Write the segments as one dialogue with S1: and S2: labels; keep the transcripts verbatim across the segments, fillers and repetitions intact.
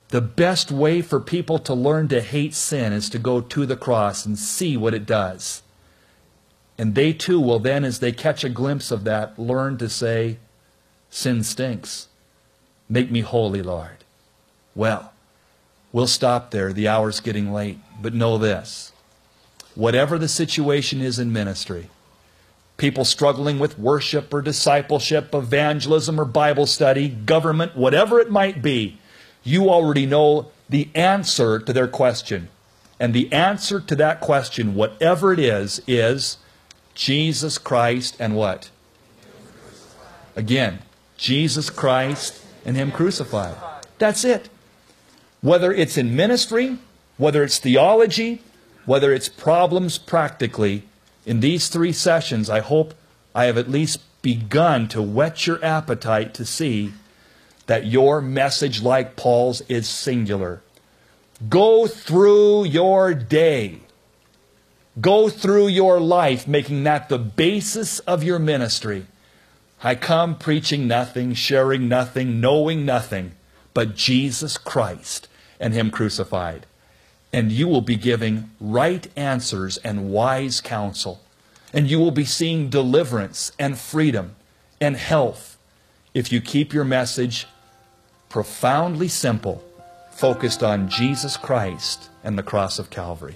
S1: The best way for people to learn to hate sin is to go to the cross and see what it does. And they too will then, as they catch a glimpse of that, learn to say, sin stinks. Make me holy, Lord. Well, we'll stop there. The hour's getting late. But know this. Whatever the situation is in ministry, people struggling with worship or discipleship, evangelism or Bible study, government, whatever it might be, you already know the answer to their question. And the answer to that question, whatever it is, is Jesus Christ and what? Again, Jesus Christ and Him crucified. That's it. Whether it's in ministry, whether it's theology, whether it's problems practically, in these three sessions, I hope I have at least begun to whet your appetite to see that your message, like Paul's, is singular. Go through your day. Go through your life, making that the basis of your ministry. I come preaching nothing, sharing nothing, knowing nothing, but Jesus Christ and Him crucified. And you will be giving right answers and wise counsel. And you will be seeing deliverance and freedom and health if you keep your message profoundly simple, focused on Jesus Christ and the cross of Calvary.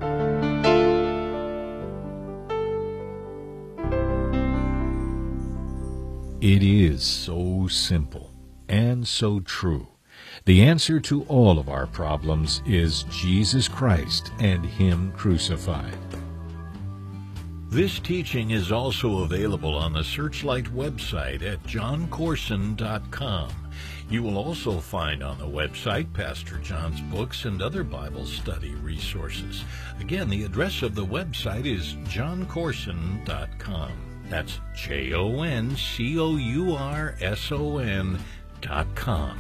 S2: It is so simple and so true. The answer to all of our problems is Jesus Christ and Him crucified. This teaching is also available on the Searchlight website at john corson dot com. You will also find on the website Pastor John's books and other Bible study resources. Again, the address of the website is john corson dot com. That's J O N C O U R S O N dot com.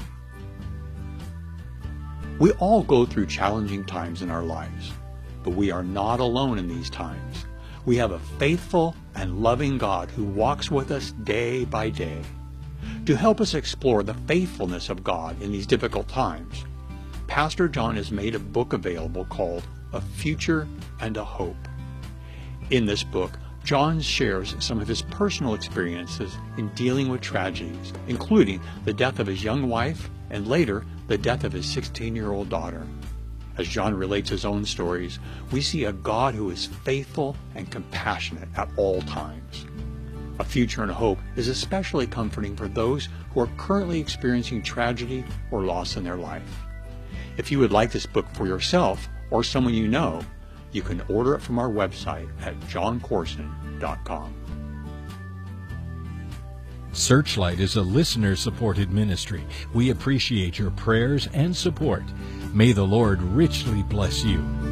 S3: We all go through challenging times in our lives, but we are not alone in these times. We have a faithful and loving God who walks with us day by day. To help us explore the faithfulness of God in these difficult times, Pastor John has made a book available called A Future and a Hope. In this book, John shares some of his personal experiences in dealing with tragedies, including the death of his young wife and later the death of his sixteen-year-old daughter. As John relates his own stories, we see a God who is faithful and compassionate at all times. A Future and a Hope is especially comforting for those who are currently experiencing tragedy or loss in their life. If you would like this book for yourself or someone you know, you can order it from our website at john corson dot com.
S2: Searchlight is a listener-supported ministry. We appreciate your prayers and support. May the Lord richly bless you.